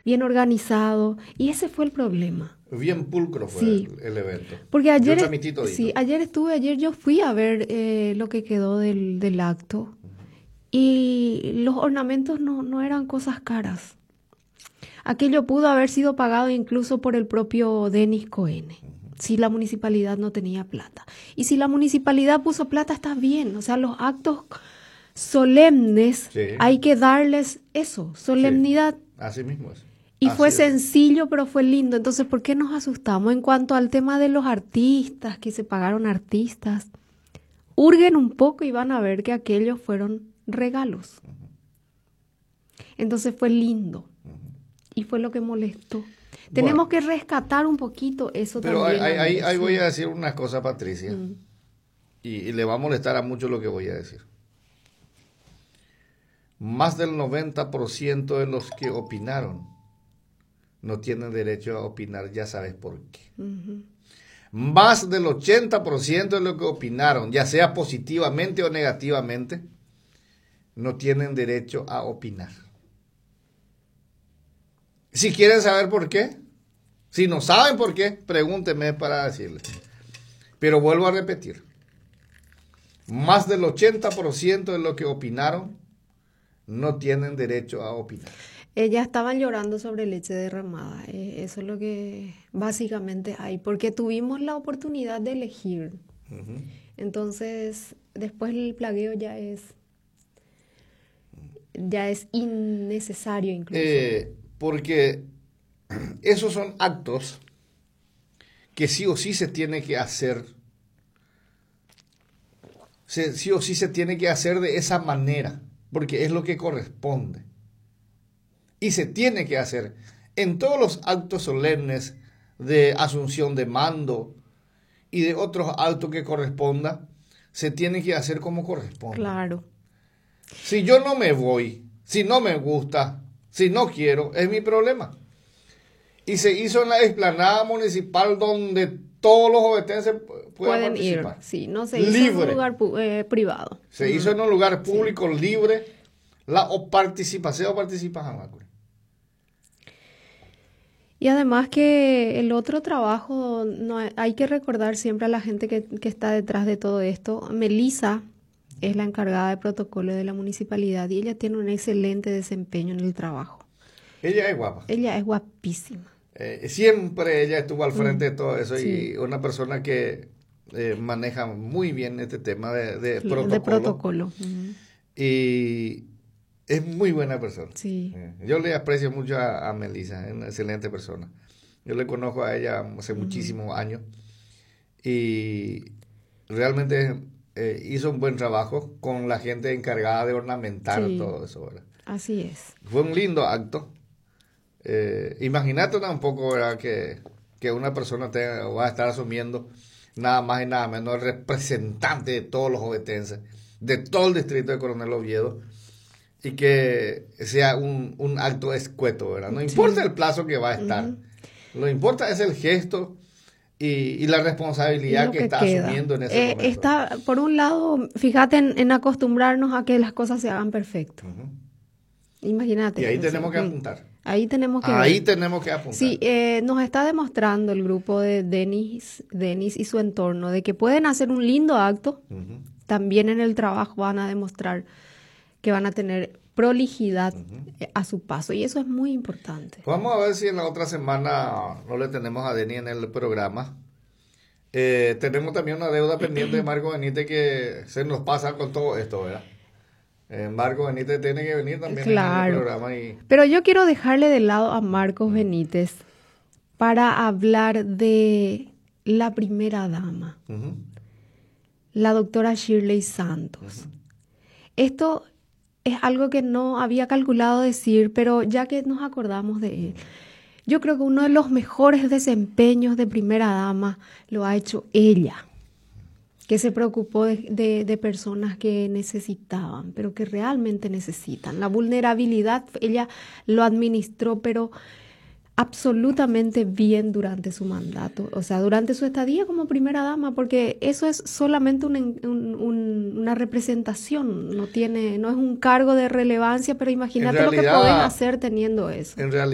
bien organizado, y ese fue el problema. Bien pulcro fue Sí. el evento. Porque ayer, Yo transmití todito. sí, ayer yo fui a ver lo que quedó del acto, y los ornamentos no eran cosas caras. Aquello pudo haber sido pagado incluso por el propio Denis Cohen, si la municipalidad no tenía plata. Y si la municipalidad puso plata, está bien. O sea, los actos solemnes, Sí. hay que darles eso, solemnidad. Así mismo es. Y Así fue es. sencillo, pero fue lindo. Entonces, ¿por qué nos asustamos en cuanto al tema de los artistas, que se pagaron artistas? Hurguen un poco y van a ver que aquellos fueron regalos. Entonces fue lindo. Y fue lo que molestó. Tenemos que rescatar un poquito eso Pero también. ahí voy a decir una cosa, Patricia. Y le va a molestar a mucho lo que voy a decir. Más del 90% de los que opinaron no tienen derecho a opinar, ya sabes por qué. Más del 80% de los que opinaron, ya sea positivamente o negativamente, no tienen derecho a opinar. Si quieren saber por qué, si no saben por qué, pregúntenme para decirles. Pero vuelvo a repetir, más del 80% de los que opinaron no tienen derecho a opinar. Ellas estaban llorando sobre leche derramada. Eso es lo que básicamente hay, porque tuvimos la oportunidad de elegir. Entonces, después el plagueo ya es innecesario incluso. Porque esos son actos que sí o sí se tiene que hacer. Sí o sí se tiene que hacer de esa manera, porque es lo que corresponde. Y se tiene que hacer en todos los actos solemnes de asunción de mando y de otros actos que corresponda, se tiene que hacer como corresponde. Claro. Si yo no me voy, si no me gusta, si no quiero, es mi problema. Y se hizo en la explanada municipal donde todos los ovetenses pueden participar. Ir. Sí, no se hizo en un lugar privado. Se hizo en un lugar público, libre, la participación o Y además que el otro trabajo, no hay que recordar siempre a la gente que está detrás de todo esto. Melissa es la encargada de protocolo de la municipalidad y ella tiene un excelente desempeño en el trabajo. Ella es guapa. Ella es guapísima. Siempre ella estuvo al frente de todo eso, sí. Y una persona que maneja muy bien este tema de protocolo. De protocolo. Y es muy buena persona. Sí. Yo le aprecio mucho a Melissa, es una excelente persona. Yo le conozco a ella hace muchísimos años y realmente hizo un buen trabajo con la gente encargada de ornamentar todo eso, ¿verdad? Así es. Fue un lindo acto. Imagínate un poco, ¿verdad? Que una persona va a estar asumiendo nada más y nada menos el representante de todos los ovetenses, de todo el distrito de Coronel Oviedo, y que sea un acto escueto, ¿verdad? No importa el plazo que va a estar, lo importa es el gesto y la responsabilidad que está asumiendo en ese momento. Está, por un lado, fíjate en acostumbrarnos a que las cosas se hagan perfecto. Imagínate. Y ahí tenemos que apuntar. Ahí tenemos que apuntar. Sí, nos está demostrando el grupo de Denis y su entorno de que pueden hacer un lindo acto. También en el trabajo van a demostrar que van a tener prolijidad a su paso. Y eso es muy importante. Vamos a ver si en la otra semana no le tenemos a Denis en el programa. Tenemos también una deuda pendiente de Marco Benítez que se nos pasa con todo esto, ¿verdad? Marcos Benítez tiene que venir también en el programa. Pero yo quiero dejarle de lado a Marcos Benítez para hablar de la primera dama, la doctora Shirley Santos. Esto es algo que no había calculado decir, pero ya que nos acordamos de él, yo creo que uno de los mejores desempeños de primera dama lo ha hecho ella, que se preocupó de personas que necesitaban, pero que realmente necesitan. La vulnerabilidad, ella lo administró, pero absolutamente bien durante su mandato, o sea, durante su estadía como primera dama, porque eso es solamente una representación, no es un cargo de relevancia, pero imagínate lo que pueden hacer teniendo eso. En realidad,